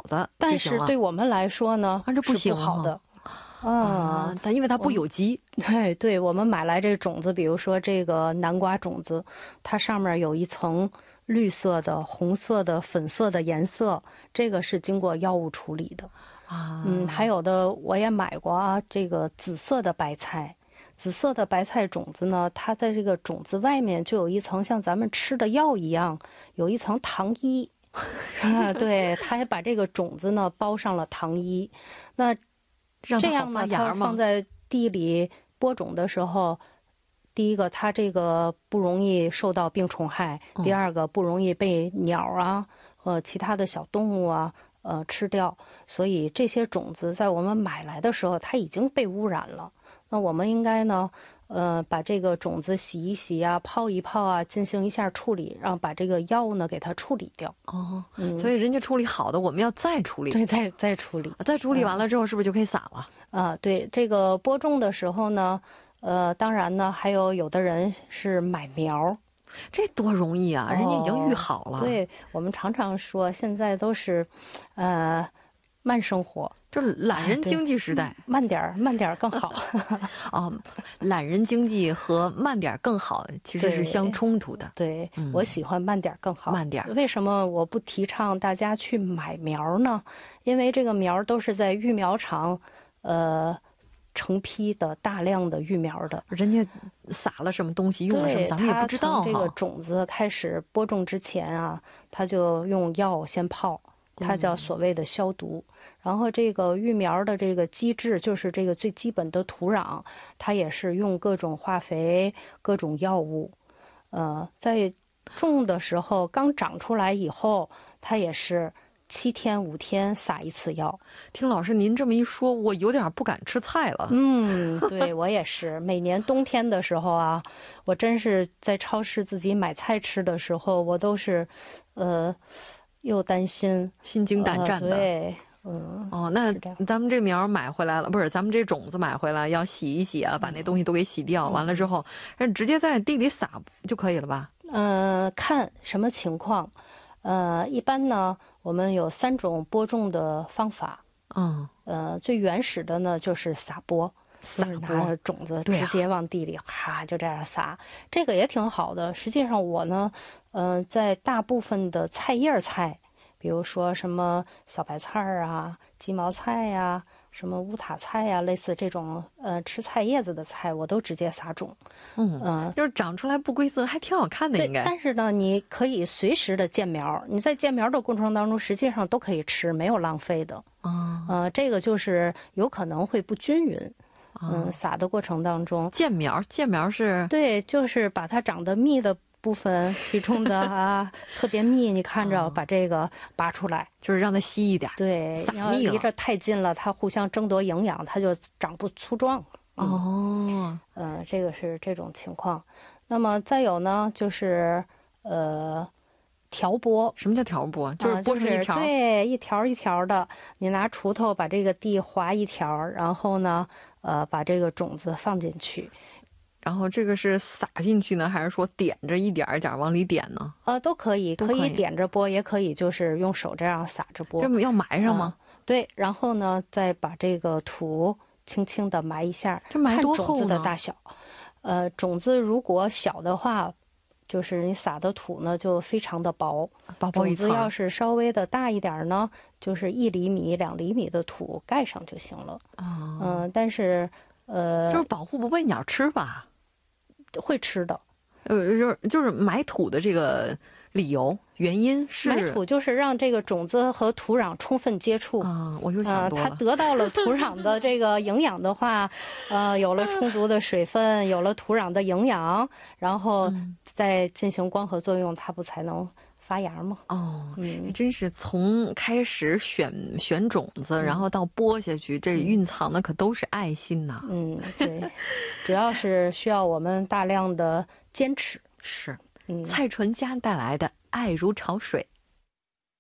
的， 但是对我们来说呢， 这不行是不好的。 但因为它不有机。 对，我们买来这种子，比如说这个南瓜种子，它上面有一层绿色的、红色的、粉色的颜色，这个是经过药物处理的。还有的我也买过啊，这个紫色的白菜。紫色的白菜种子呢，它在这个种子外面就有一层像咱们吃的药一样，有一层糖衣。对，它还把这个种子呢包上了糖衣。那这样呢，它放在地里播种的时候，第一个它这个不容易受到病虫害，第二个不容易被鸟啊和其他的小动物啊吃掉。所以这些种子在我们买来的时候，它已经被污染了。那我们应该呢把这个种子洗一洗啊，泡一泡啊，进行一下处理，让把这个药呢给它处理掉。 所以人家处理好的，我们要再处理。 对，再处理。 再处理完了之后，是不是就可以撒了？ 对，这个播种的时候呢，当然呢，还有的人是买苗， 这多容易啊！人家已经育好了。 对，我们常常说，现在都是，慢生活， 就是懒人经济时代， 慢点更好。 懒人经济和慢点更好其实是相冲突的。 对，我喜欢慢点更好。 慢点。 为什么我不提倡大家去买苗呢？因为这个苗都是在育苗场，成批的大量的育苗的， 人家撒了什么东西，用了什么，咱们也不知道。 这个种子开始播种之前啊，他就用药先泡，它叫所谓的消毒。然后这个育苗的这个机制，就是这个最基本的土壤，它也是用各种化肥、各种药物。在种的时候刚长出来以后，它也是7天5天撒一次药。 听老师您这么一说，我有点不敢吃菜了。 对，我也是。每年冬天的时候啊，我真是在超市自己买菜吃的时候，我都是又担心、 心惊胆战的。 对。 那咱们这苗买回来了，不是咱们这种子买回来要洗一洗啊，把那东西都给洗掉，完了之后直接在地里撒就可以了吧？ 看什么情况。一般呢，我们有3种播种的方法。最原始的呢就是撒播，拿种子直接往地里就这样撒，这个也挺好的。实际上我呢，在大部分的菜叶菜，比如说什么小白菜啊、鸡毛菜呀、什么乌塔菜呀，类似这种吃菜叶子的菜，我都直接撒种。 就是长出来不规则，还挺好看的，应该。 但是呢，你可以随时的建苗，你在建苗的过程当中，实际上都可以吃，没有浪费的。这个就是有可能会不均匀。撒的过程当中， 建苗是对，就是把它长得密的部分，其中的特别密，你看着把这个拔出来， 就是让它稀一点。 对，要离这太近了，它互相争夺营养，它就长不粗壮。这个是这种情况。那么再有呢，就是调播。 什么叫调播？就是播成一条。 对，一条一条的，你拿锄头把这个地划一条，然后呢，把这个种子放进去。 然后这个是撒进去呢，还是说点着一点一点往里点呢？ 都可以，可以点着播，也可以就是用手这样撒着播。 这要埋上吗？ 对，然后呢，再把这个土轻轻的埋一下。 这埋多厚呢？ 看种子的大小。种子如果小的话，就是你撒的土呢就非常的薄， 薄一层。 种子要是稍微的大一点呢，就是1厘米、2厘米的土盖上就行了。但是就是保护不被鸟吃吧？ 会吃的。 就是埋土的这个理由原因是埋土就是让这个种子和土壤充分接触。 我又想多了。 它得到了土壤的这个营养的话，有了充足的水分，有了土壤的营养，然后再进行光合作用，它不才能发芽吗？ 真是从开始选种子，然后到播下去，这蕴藏的可都是爱心呐。 对，主要是需要我们大量的坚持。 是，蔡淳佳带来的《爱如潮水》。